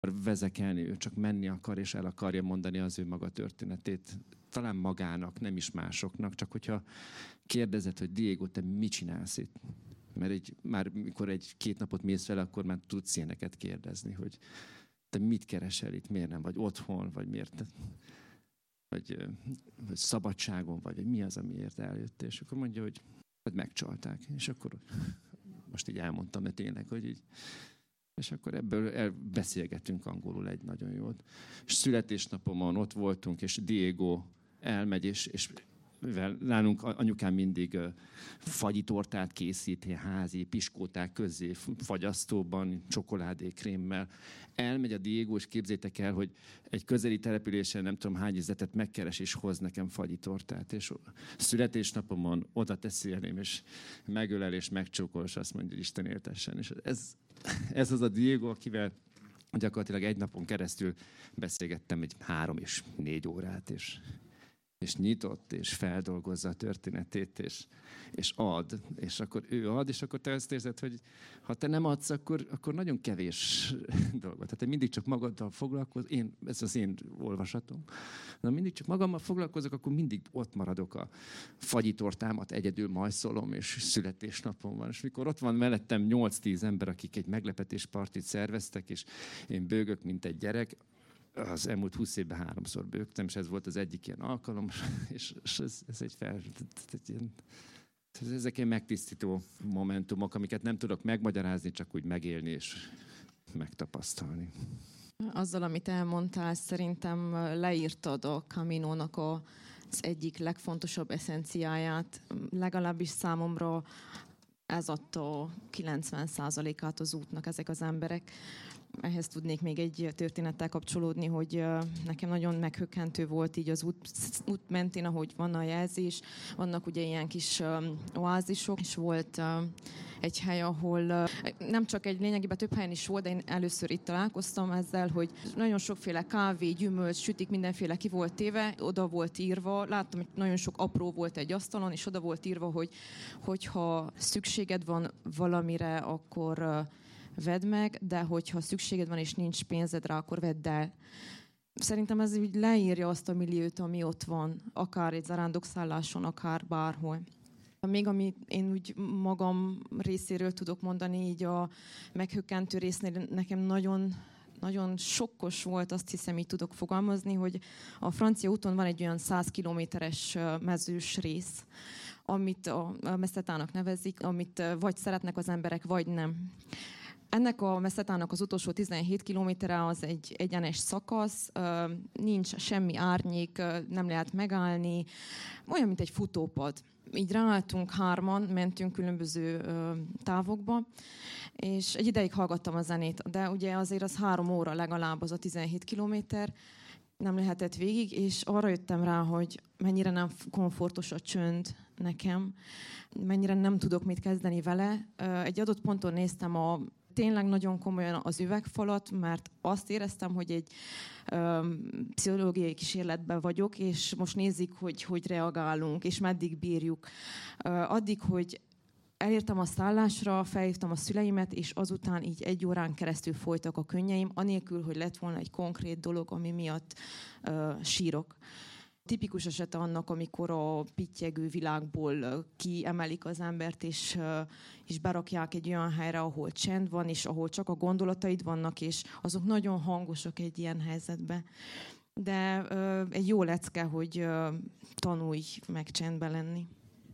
vezekelni, ő csak menni akar, és el akarja mondani az ő maga történetét. Talán magának, nem is másoknak, csak hogyha kérdezed, hogy Diego, te mit csinálsz itt? Mert már mikor 2 napot mész vele, akkor már tudsz ilyeneket kérdezni, hogy te mit keresel itt, miért nem vagy otthon, vagy miért, vagy szabadságon, vagy mi az, amiért eljöttél. És akkor mondja, hogy megcsalták. És akkor most így elmondtam, mert tényleg, hogy így. És akkor ebből beszélgettünk angolul egy nagyon jót. És születésnapomon ott voltunk, és Diego elmegy, és mivel nálunk anyukám mindig fagyitortát készít, házi piskóták közé, fagyasztóban, csokoládékrémmel. Elmegy a Diego, és képzétek el, hogy egy közeli településen nem tudom hány üzletet megkeres, és hoz nekem fagyitortát. És születésnapomon oda teszi elém, és megölel, és megcsókol, és azt mondja, hogy Isten éltessen. És ez az a Diego, akivel gyakorlatilag egy napon keresztül beszélgettem egy 3 és 4 órát, és nyitott, és feldolgozza a történetét, és ad. És akkor ő ad, és akkor te azt érzed, hogy ha te nem adsz, akkor nagyon kevés dolgot. Tehát te mindig csak magaddal foglalkozol, ez az én olvasatom. De mindig csak magammal foglalkozok, akkor mindig ott maradok a fagyitortámat, egyedül majszolom, és születésnapom van. És mikor ott van mellettem 8-10 ember, akik egy meglepetéspartit szerveztek, és én bőgök, mint egy gyerek, az elmúlt 20 évben 3-szor bőgtem, és ez volt az egyik ilyen alkalom, és ez egy ezek ilyen megtisztító momentumok, amiket nem tudok megmagyarázni, csak úgy megélni és megtapasztalni. Azzal, amit elmondtál, szerintem leírtad a Caminónak az egyik legfontosabb eszenciáját, legalábbis számomra ez adta 90%-át az útnak ezek az emberek. Ehhez tudnék még egy történettel kapcsolódni, hogy nekem nagyon meghökkentő volt így az út mentén, ahogy van a jelzés. Vannak ugye ilyen kis oázisok, és volt egy hely, ahol nem csak egy, lényegében több helyen is volt, de én először itt találkoztam ezzel, hogy nagyon sokféle kávé, gyümölcs, sütik, mindenféle ki volt téve, oda volt írva, láttam, hogy nagyon sok apró volt egy asztalon, és oda volt írva, hogy ha szükséged van valamire, akkor vedd meg, de hogyha szükséged van és nincs pénzed rá, akkor vedd el. Szerintem ez úgy leírja azt a milliót, ami ott van, akár egy zarándokszálláson, akár bárhol. Még amit én úgy magam részéről tudok mondani, így a meghökkentő résznél nekem nagyon sokkos volt, azt hiszem, így tudok fogalmazni, hogy a francia úton van egy olyan 100 kilométeres mezős rész, amit a meszetának nevezik, amit vagy szeretnek az emberek, vagy nem. Ennek a meszetának az utolsó 17 kilométere az egy egyenes szakasz, nincs semmi árnyék, nem lehet megállni, olyan, mint egy futópad. Így ráálltunk 3-an, mentünk különböző távokba, és egy ideig hallgattam a zenét, de ugye azért az 3 óra legalább az a 17 kilométer, nem lehetett végig, és arra jöttem rá, hogy mennyire nem komfortos a csönd nekem, mennyire nem tudok mit kezdeni vele. Egy adott ponton néztem tényleg nagyon komolyan az üvegfalat, mert azt éreztem, hogy egy pszichológiai kísérletben vagyok, és most nézzük, hogy reagálunk, és meddig bírjuk. Addig, hogy elértem a szállásra, felhívtam a szüleimet, és azután így 1 órán keresztül folytak a könnyeim, anélkül, hogy lett volna egy konkrét dolog, ami miatt sírok. Tipikus eset annak, amikor a pittyegő világból kiemelik az embert, és berakják egy olyan helyre, ahol csend van, és ahol csak a gondolataid vannak, és azok nagyon hangosak egy ilyen helyzetben. De egy jó lecke, hogy tanulj meg csendben lenni.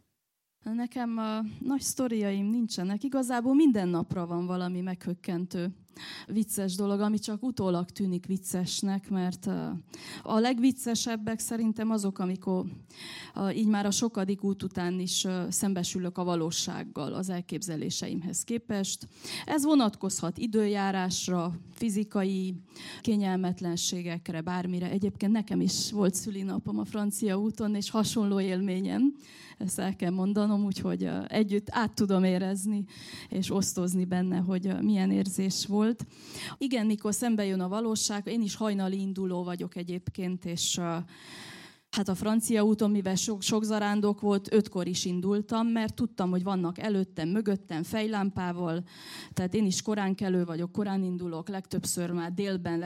Nekem nagy sztoriaim nincsenek. Igazából minden napra van valami meghökkentő, vicces dolog, ami csak utólag tűnik viccesnek, mert a legviccesebbek szerintem azok, amikor így már a sokadik út után is szembesülök a valósággal az elképzeléseimhez képest. Ez vonatkozhat időjárásra, fizikai kényelmetlenségekre, bármire. Egyébként nekem is volt szülinapom a francia úton, és hasonló élményem, ezt el kell mondanom, úgyhogy együtt át tudom érezni, és osztozni benne, hogy milyen érzés volt. Igen, mikor szembe jön a valóság, én is hajnali induló vagyok egyébként, és Hát a francia úton, mivel sok zarándok volt, 5-kor is indultam, mert tudtam, hogy vannak előttem, mögöttem fejlámpával, tehát én is korán kelő vagyok, korán indulok, legtöbbször már délben